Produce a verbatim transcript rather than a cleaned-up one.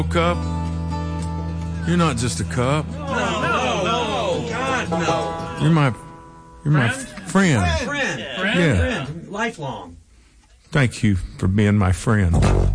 Cup, you're not just a cup. No, no, no, God, no. You're my, you're my Friend? friend. Friend, friend, Yeah. friend, lifelong. Thank you for being my friend.